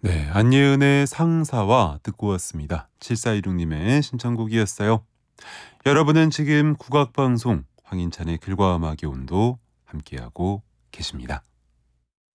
네, 안예은의 상사와 듣고 왔습니다. 7416님의 신청곡이었어요. 여러분은 지금 국악방송 황인찬의 글과 음악의 온도 함께하고 계십니다.